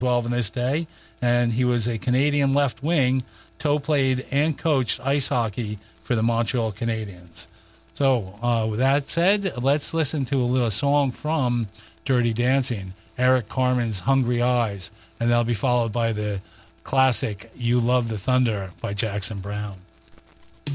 12 in this day, and he was a Canadian left wing, played and coached ice hockey for the Montreal Canadiens. So with that said, let's listen to a little song from Dirty Dancing, Eric Carmen's Hungry Eyes, and that'll be followed by the classic You Love the Thunder by Jackson Browne.